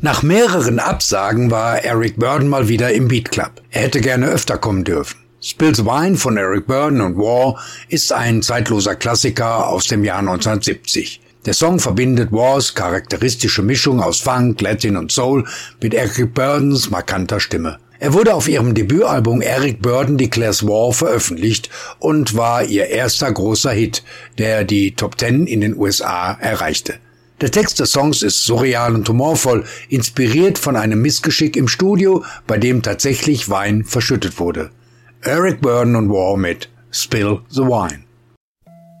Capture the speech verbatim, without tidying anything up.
Nach mehreren Absagen war Eric Burdon mal wieder im Beat Club. Er hätte gerne öfter kommen dürfen. Spill the Wine von Eric Burdon und War ist ein zeitloser Klassiker aus dem Jahr neunzehnhundertsiebzig. Der Song verbindet Wars charakteristische Mischung aus Funk, Latin und Soul mit Eric Burdons markanter Stimme. Er wurde auf ihrem Debütalbum Eric Burdon Declares War veröffentlicht und war ihr erster großer Hit, der die Top Ten in den U S A erreichte. Der Text des Songs ist surreal und humorvoll, inspiriert von einem Missgeschick im Studio, bei dem tatsächlich Wein verschüttet wurde. Eric Burdon und War mit Spill the Wine.